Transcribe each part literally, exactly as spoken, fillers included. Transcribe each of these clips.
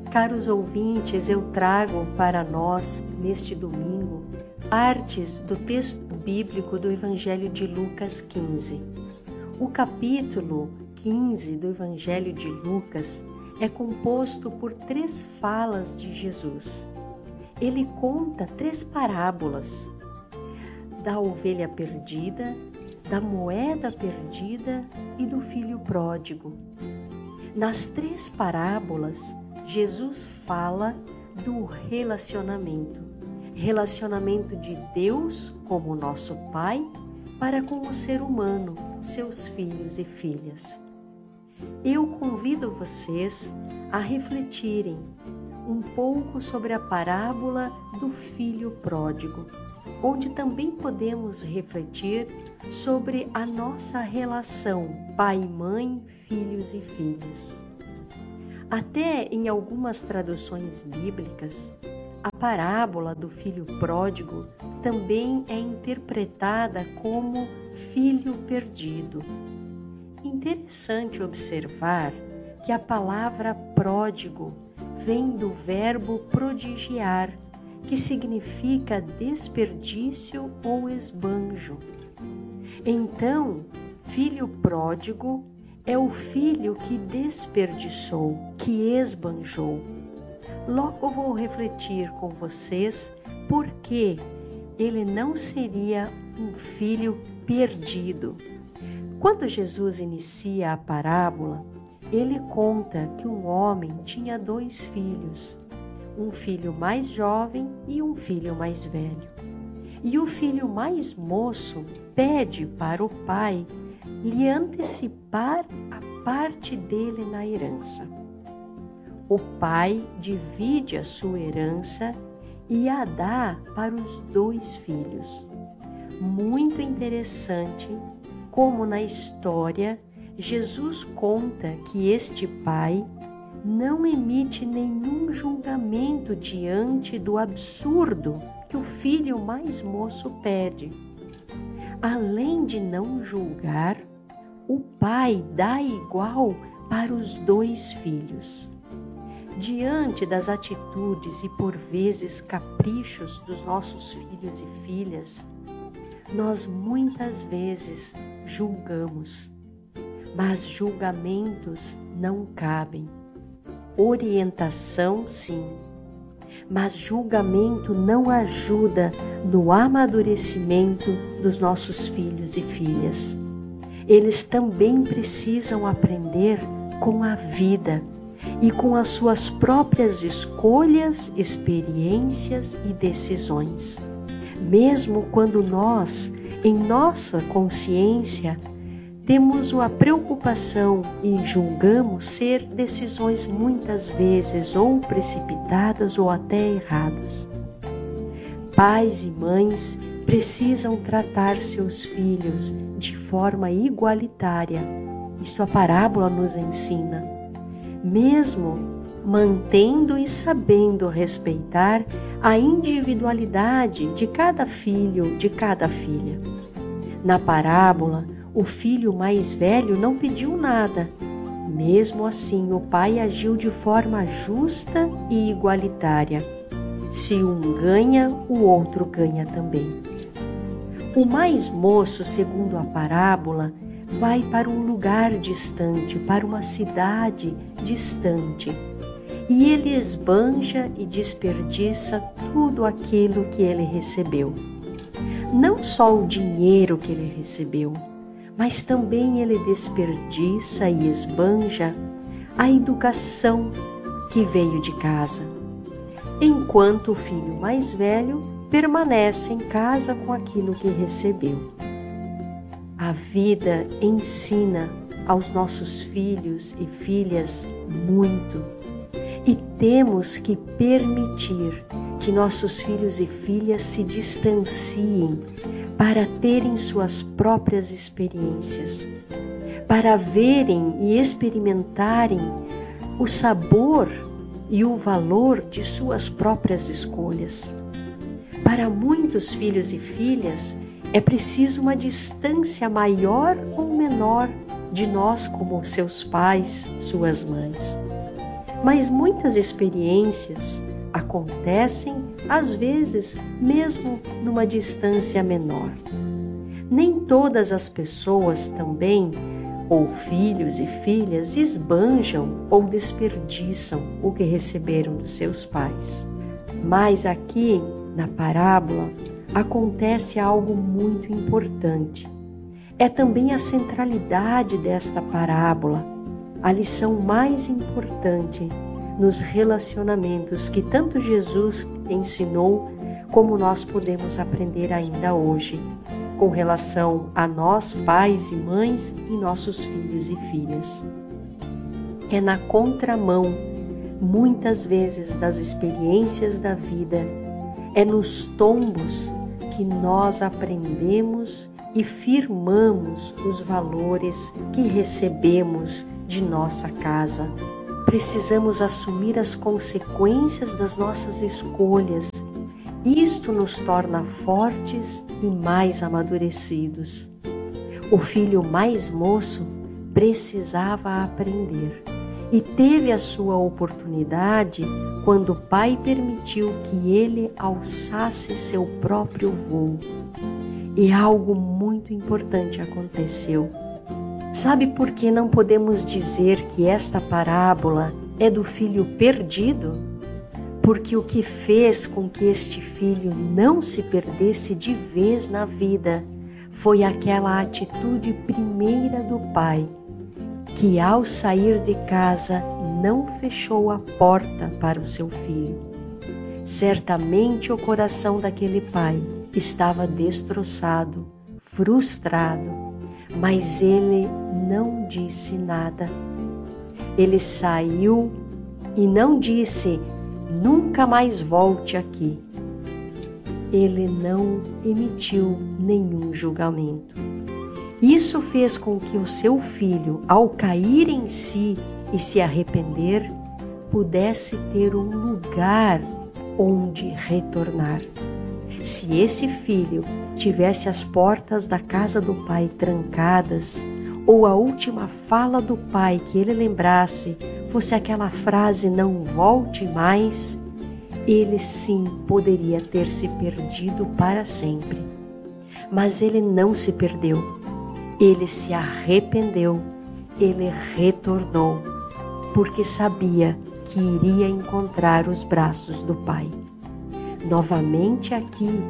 Caros ouvintes, eu trago para nós, neste domingo, partes do texto bíblico do Evangelho de Lucas quinze. O capítulo quinze do Evangelho de Lucas é composto por três falas de Jesus. Ele conta três parábolas: da ovelha perdida, da moeda perdida e do filho pródigo. Nas três parábolas, Jesus fala do relacionamento, relacionamento de Deus como nosso Pai para com o ser humano, seus filhos e filhas. Eu convido vocês a refletirem um pouco sobre a parábola do filho pródigo, onde também podemos refletir sobre a nossa relação pai-mãe, filhos e filhas. Até em algumas traduções bíblicas, a parábola do filho pródigo também é interpretada como filho perdido. Interessante observar que a palavra pródigo vem do verbo prodigiar, que significa desperdício ou esbanjo. Então, filho pródigo é o filho que desperdiçou, que esbanjou. Logo vou refletir com vocês por que ele não seria um filho perdido. Quando Jesus inicia a parábola, ele conta que um homem tinha dois filhos, um filho mais jovem e um filho mais velho. E o filho mais moço pede para o pai lhe antecipar a parte dele na herança. O pai divide a sua herança e a dá para os dois filhos. Muito interessante como na história Jesus conta que este pai não emite nenhum julgamento diante do absurdo que o filho mais moço pede. Além de não julgar, o pai dá igual para os dois filhos. Diante das atitudes e por vezes caprichos dos nossos filhos e filhas, nós muitas vezes julgamos, mas julgamentos não cabem. Orientação, sim, mas julgamento não ajuda no amadurecimento dos nossos filhos e filhas. Eles também precisam aprender com a vida e com as suas próprias escolhas, experiências e decisões. Mesmo quando nós, em nossa consciência, temos a preocupação e julgamos ser decisões muitas vezes ou precipitadas ou até erradas. Pais e mães precisam tratar seus filhos de forma igualitária. Isto a parábola nos ensina. Mesmo mantendo e sabendo respeitar a individualidade de cada filho, de cada filha. Na parábola, o filho mais velho não pediu nada. Mesmo assim, o pai agiu de forma justa e igualitária. Se um ganha, o outro ganha também. O mais moço, segundo a parábola, vai para um lugar distante, para uma cidade distante. E ele esbanja e desperdiça tudo aquilo que ele recebeu. Não só o dinheiro que ele recebeu, mas também ele desperdiça e esbanja a educação que veio de casa, enquanto o filho mais velho permanece em casa com aquilo que recebeu. A vida ensina aos nossos filhos e filhas muito, e temos que permitir que nossos filhos e filhas se distanciem para terem suas próprias experiências, para verem e experimentarem o sabor e o valor de suas próprias escolhas. Para muitos filhos e filhas, é preciso uma distância maior ou menor de nós como seus pais, suas mães. Mas muitas experiências acontecem, às vezes, mesmo numa distância menor. Nem todas as pessoas também, ou filhos e filhas, esbanjam ou desperdiçam o que receberam dos seus pais. Mas aqui, na parábola, acontece algo muito importante. É também a centralidade desta parábola, a lição mais importante nos relacionamentos que tanto Jesus ensinou, como nós podemos aprender ainda hoje, com relação a nós, pais e mães, e nossos filhos e filhas. É na contramão, muitas vezes, das experiências da vida, é nos tombos que nós aprendemos e firmamos os valores que recebemos de nossa casa. Precisamos assumir as consequências das nossas escolhas. Isto nos torna fortes e mais amadurecidos. O filho mais moço precisava aprender e teve a sua oportunidade quando o pai permitiu que ele alçasse seu próprio voo. E algo muito importante aconteceu. Sabe por que não podemos dizer que esta parábola é do filho perdido? Porque o que fez com que este filho não se perdesse de vez na vida foi aquela atitude primeira do pai, que ao sair de casa não fechou a porta para o seu filho. Certamente o coração daquele pai estava destroçado, frustrado, mas ele não disse nada. Ele saiu e não disse: nunca mais volte aqui. Ele não emitiu nenhum julgamento. Isso fez com que o seu filho, ao cair em si e se arrepender, pudesse ter um lugar onde retornar. Se esse filho tivesse as portas da casa do pai trancadas, ou a última fala do pai que ele lembrasse fosse aquela frase "não volte mais", ele sim poderia ter se perdido para sempre. Mas ele não se perdeu, ele se arrependeu, ele retornou, porque sabia que iria encontrar os braços do pai. Novamente aqui,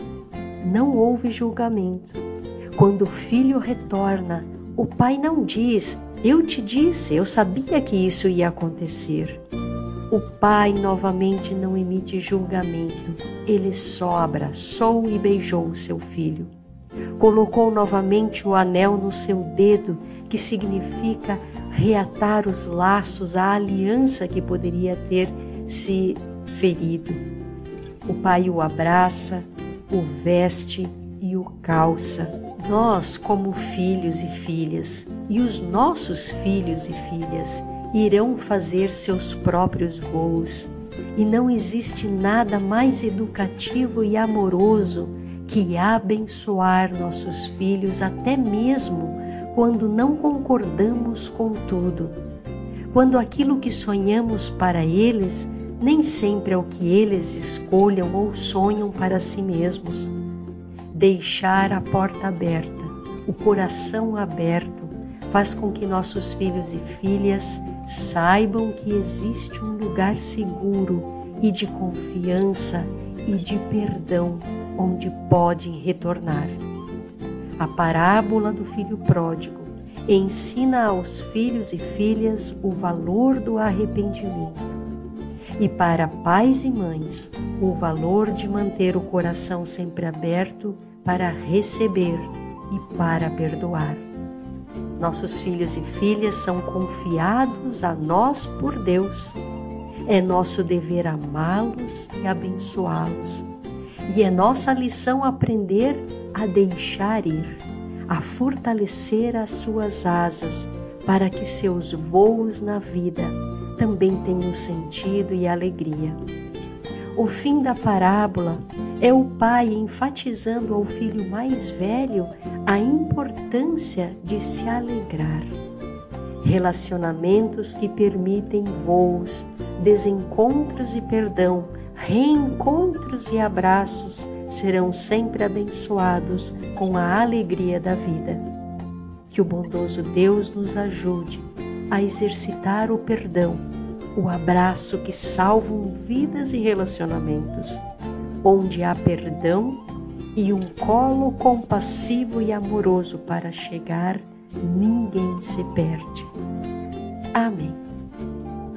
não houve julgamento. Quando o filho retorna, o pai não diz: eu te disse, eu sabia que isso ia acontecer. O pai novamente não emite julgamento, ele só abraçou e beijou o seu filho. Colocou novamente o anel no seu dedo, que significa reatar os laços, a aliança que poderia ter se ferido. O pai o abraça, o veste e o calça. Nós, como filhos e filhas, e os nossos filhos e filhas, irão fazer seus próprios voos. E não existe nada mais educativo e amoroso que abençoar nossos filhos, até mesmo quando não concordamos com tudo. Quando aquilo que sonhamos para eles nem sempre é o que eles escolham ou sonham para si mesmos. Deixar a porta aberta, o coração aberto, faz com que nossos filhos e filhas saibam que existe um lugar seguro e de confiança e de perdão onde podem retornar. A parábola do filho pródigo ensina aos filhos e filhas o valor do arrependimento. E para pais e mães, o valor de manter o coração sempre aberto para receber e para perdoar. Nossos filhos e filhas são confiados a nós por Deus. É nosso dever amá-los e abençoá-los. E é nossa lição aprender a deixar ir, a fortalecer as suas asas para que seus voos na vida também tenham sentido e alegria. O fim da parábola é o pai enfatizando ao filho mais velho a importância de se alegrar. Relacionamentos que permitem voos, desencontros e perdão, reencontros e abraços serão sempre abençoados com a alegria da vida. Que o bondoso Deus nos ajude a exercitar o perdão, o abraço que salvam vidas e relacionamentos. Onde há perdão e um colo compassivo e amoroso para chegar, ninguém se perde. Amém.